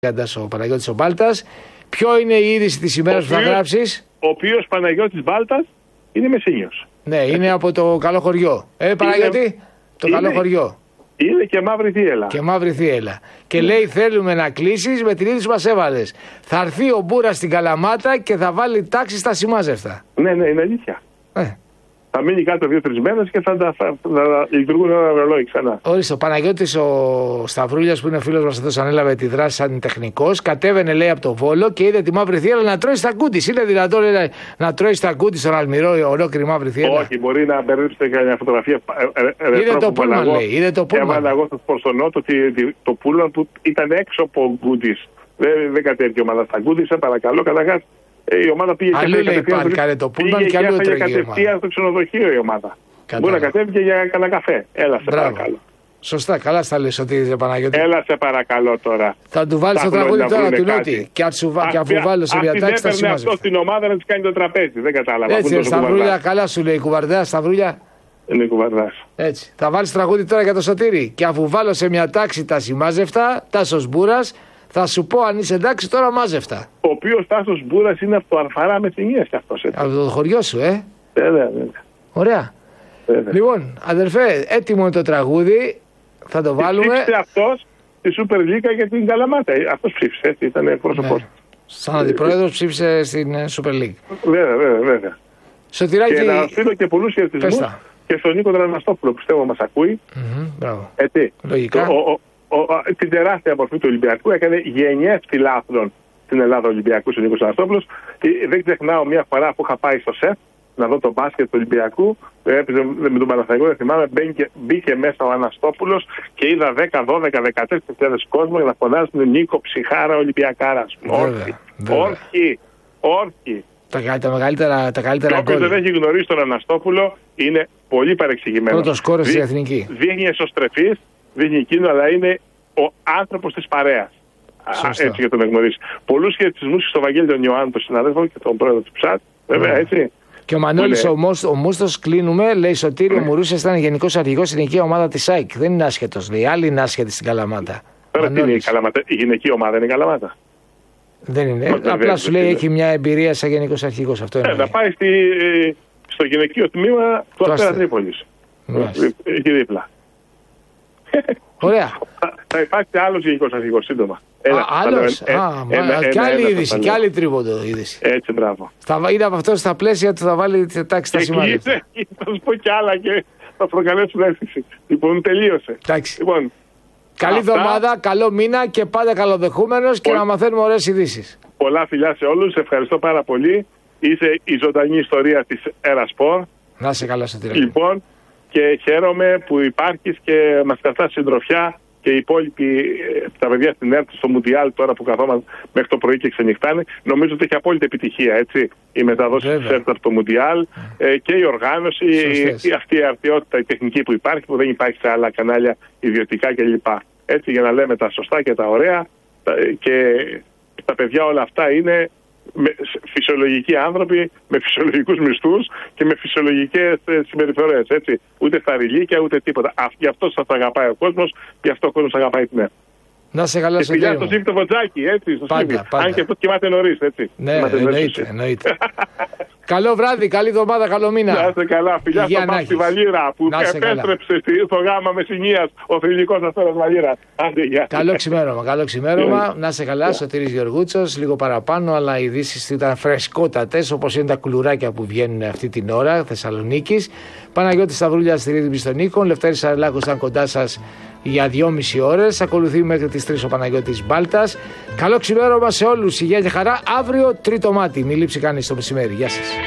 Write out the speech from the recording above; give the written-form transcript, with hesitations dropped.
ο Παναγιώτης ο Μπάλτας. Ποιο είναι η είδηση της ημέρας που θα γράψεις? Ο οποίος Παναγιώτης Μπάλτας είναι Μεσσηνίος. Ναι, είναι από το καλό χωριό. Παναγιώτη, το καλό χωριό. Είναι και μαύρη θύελα. Και μαύρη θύελα. Και λέει: θέλουμε να κλείσεις με την είδηση που μας έβαλες. Θα έρθει ο Μπούρας στην Καλαμάτα και θα βάλει τάξη στα σημάζευτα. Ναι, είναι αλήθεια. Θα μείνει κάτω 2-3 μέρες και θα λειτουργούν ένα ρολόι ξανά. Όρισε, ο Παναγιώτης ο Σταυρούλιας που είναι φίλος μας εδώ, ανέλαβε τη δράση σαν τεχνικός. Κατέβαινε, λέει, από το Βόλο και είδε τη μαύρη θύελα να τρώει στα κούντις. Είναι δυνατόν, λέει, να τρώει στα κούντις στον Αλμυρό ολόκληρη μαύρη θύελα? Όχι, μπορεί να μπερδέψετε μια φωτογραφία. Είδε το πούλμαν, λέει. Είδε το πούλμαν. Έβαλα εγώ προς τον Νότο το πούλμαν που ήταν έξω από κούντις. Δεν κατέβηκε η ομάδα στα κούντις, σε παρακαλώ, καταρχάς. Η ομάδα πήγε κατευθείαν στο ξενοδοχείο η ομάδα. Μπορεί να κατέβηκε για κανένα καφέ. Έλα σε παρακαλώ. Σωστά, καλά στα λες ότι Παναγιώτη. Έλα σε παρακαλώ τώρα. Θα του βάλεις το τραγούδι τώρα του Νότι. Και αφού βάλω σε μια τάξη θα σημαίνει. Αυτό στην ομάδα να της κάνει το τραπέζι. Δεν κατάλαβα. Έτσι, Σταυρούλια, καλά σου λέει η κουβαρδά, Σταυρούλια. Είναι κουβαρδάς. Έτσι. Θα βάλεις τραγούδι τώρα για το Σωτήρι. Και αφού βάλω σε μια τάξη τα σημάζευτα, Τάσος Μπούρας. Θα σου πω αν είσαι εντάξει τώρα μάζευτα. Ο οποίος Τάσος Μπούρας είναι από το Αρφαρά Μεσσηνίας κι αυτός. Από το χωριό σου, Βέβαια. Ωραία. Βέβαια. Λοιπόν, αδερφέ, έτοιμο είναι το τραγούδι. Θα το βάλουμε. Ψήφισε αυτός τη Super League για την Καλαμάτα. Αυτός ψήφισε, έτσι, ήταν πρόσωπος. Ναι. Σαν αντιπρόεδρος ψήφισε στην Super League. Βέβαια. Σωτηράκη... Και να στείλω και πολλούς χαιρετισμούς και στον Νίκο Δραναστόπουλο που πιστεύω μας ακούει. Έτσι. Λογικά. Την τεράστια μορφή του Ολυμπιακού έκανε γενιές φιλάθλων στην Ελλάδα Ολυμπιακού ο Νίκος Αναστόπουλος. Δεν ξεχνάω μια φορά που είχα πάει στο ΣΕΦ να δω το μπάσκετ του Ολυμπιακού. Έπαιζε με τον Παναθηναϊκό, δεν θυμάμαι. Μπήκε μέσα ο Αναστόπουλος και είδα 10, 12, 14.000 κόσμο για να φωνάζουν Νίκο Ψυχάρα Ολυμπιακάρας. Όρκη. Τα καλύτερα γκολ. Όποιος δεν έχει γνωρίσει τον Αναστόπουλο είναι πολύ παρεξηγημένος. Πρώτος σκόρερ στην Εθνική. Δείχνει εσωστρεφής, δείχνει εκείνο, αλλά είναι ο άνθρωπος της παρέας. Έτσι για τον εγνωρίσει. Πολλούς χαιρετισμούς στο Βαγγέλη τον Ιωάννη, τον συνάδελφο και τον πρόεδρο του ΨΑΤ. Βέβαια, έτσι. Και ο Μανώλης ο Μούστος, κλείνουμε, λέει: Σωτήριο Μουρούσας ήταν γενικός αρχηγός στην γυναικεία ομάδα της ΑΕΚ. Δεν είναι άσχετος, λέει. Άλλη είναι άσχετη στην Καλαμάτα. Τώρα τι είναι η Καλαμάτα, η γυναικεία ομάδα είναι η Καλαμάτα. Δεν είναι. Απλά σου λέει έχει μια εμπειρία σαν γενικός αρχηγός. Αυτό είναι. Να πάει στο γυναικείο τμήμα του Αστέρα Τρίπολης. Εκεί δίπλα. Ωραία. Θα υπάρξει άλλος γενικός αρχηγός σύντομα. Άλλος. Κι άλλη είδηση, κι άλλη τρίποντο είδηση. Έτσι, μπράβο. Είναι από αυτό στα πλαίσια του θα βάλει τάξη στα σημάδια. Θα σου πω κι άλλα και θα προκαλέσουν αίσθηση. Λοιπόν, τελείωσε. Λοιπόν, καλή εβδομάδα, καλό μήνα και πάντα καλοδεχούμενος και να μαθαίνουμε ωραίες ειδήσεις. Πολλά φιλιά σε όλους, ευχαριστώ πάρα πολύ. Είσαι η ζωντανή ιστορία της Ερασπορ. Να είσαι καλά, Σωτήρη. Λοιπόν, και χαίρομαι που υπάρχεις και μας κρατάς συντροφιά και οι υπόλοιποι, τα παιδιά στην ΕΡΤ, στο Μουντιάλ τώρα που καθόμαστε μέχρι το πρωί και ξενυχτάνε. Νομίζω ότι έχει απόλυτη επιτυχία, έτσι, η μεταδόση της ΕΡΤ από το Μουντιάλ και η οργάνωση, αυτή η αρτιότητα, η τεχνική που υπάρχει, που δεν υπάρχει σε άλλα κανάλια ιδιωτικά κλπ. Έτσι, για να λέμε τα σωστά και τα ωραία, και τα παιδιά όλα αυτά είναι φυσιολογικοί άνθρωποι με φυσιολογικούς μισθούς και με φυσιολογικές συμπεριφορές, έτσι. Ούτε θαρρυλίκια ούτε τίποτα. Γι' αυτό σας αγαπάει ο κόσμος, γι' αυτό ο κόσμος αγαπάει την ΕΡΤ. Να σε καλά, Σωτήρη. Και στο Σίμι το Βοτζάκι, έτσι. Στο Σίμι. Αν και αυτό κοιμάται νωρίς, έτσι. Ναι, εννοείται. Καλό βράδυ, καλή εβδομάδα, καλό μήνα. Να είστε καλά. Φιλιά στο Παπ στη Βαλήρα που επέστρεψε στο γάμα Μεσσηνίας ο θρυλικός αστέρας Βαλήρας. Καλό ξημέρωμα. Να είστε καλά, Σωτήρης Γεωργούτσος. Λίγο παραπάνω, αλλά οι ειδήσεις ήταν φρεσκότατες, όπως είναι τα κουλουράκια που βγαίνουν αυτή την ώρα Θεσσαλονίκης. Παναγιώτης Σταυρούλιας στη ρύθμιση των Νίκων. Λευτέρης Σαρελάκος ήταν κοντά σας για 2,5 ώρες. Ακολουθεί μέχρι τις 3 ο Παναγιώτης Μπάλτας. Καλό ξημέρωμα σε όλους. Υγεία και χαρά. Αύριο τρίτο μάτι. Μην λείψει κανείς το μεσημέρι. Γεια σας.